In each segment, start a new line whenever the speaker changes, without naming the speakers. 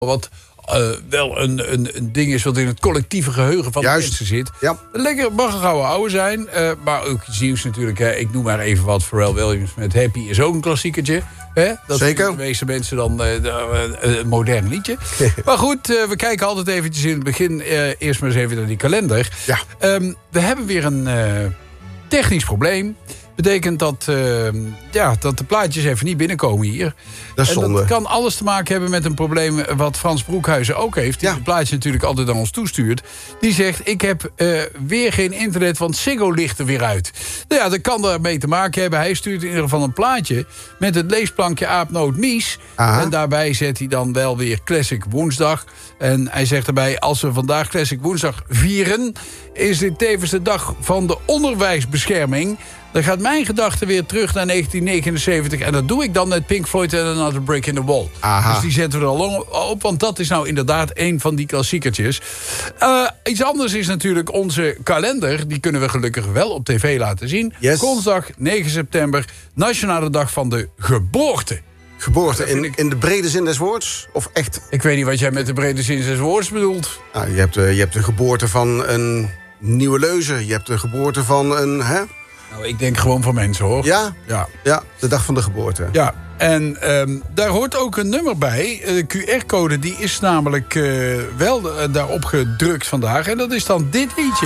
wat wel een ding is wat in het collectieve geheugen van de mensen zit.
Ja.
Lekker mag een gouden ouwe zijn. Maar ook iets nieuws natuurlijk. Ik noem maar even wat. Pharrell Williams met Happy is ook een klassiekertje. Dat
Zeker.
vinden de meeste mensen dan een modern liedje. Maar goed, we kijken altijd eventjes in het begin eerst maar eens even naar die kalender.
Ja.
We hebben weer een technisch probleem. Betekent dat de plaatjes even niet binnenkomen hier.
Dat is zonde.
En dat kan alles te maken hebben met een probleem wat Frans Broekhuizen ook heeft. Die de plaatjes natuurlijk altijd aan ons toestuurt. Die zegt, ik heb weer geen internet, want Ziggo ligt er weer uit. Nou ja, dat kan daarmee te maken hebben. Hij stuurt in ieder geval een plaatje met het leesplankje Aapnoot Mies.
Aha.
En daarbij zet hij dan wel weer Classic Woensdag. En hij zegt erbij, als we vandaag Classic Woensdag vieren, is dit tevens de dag van de onderwijsbescherming. Dan gaat mijn gedachte weer terug naar 1979. En dat doe ik dan met Pink Floyd en Another Brick in the Wall.
Aha.
Dus die zetten we er al op, want dat is nou inderdaad een van die klassiekertjes. Iets anders is natuurlijk onze kalender. Die kunnen we gelukkig wel op tv laten zien.
Yes.
Woensdag 9 september, Nationale Dag van de Geboorte.
Geboorte in de brede zin des woords? Of echt?
Ik weet niet wat jij met de brede zin des woords bedoelt.
Nou, je hebt de geboorte van een nieuwe leuze. Je hebt de geboorte van een...
Nou, ik denk gewoon van mensen, hoor.
Ja?
Ja.
Ja, de dag van de geboorte.
Ja, en daar hoort ook een nummer bij. De QR-code die is namelijk wel daarop gedrukt vandaag. En dat is dan dit liedje.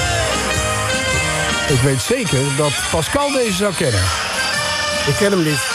Ik weet zeker dat Pascal deze zou kennen.
Ik ken hem niet.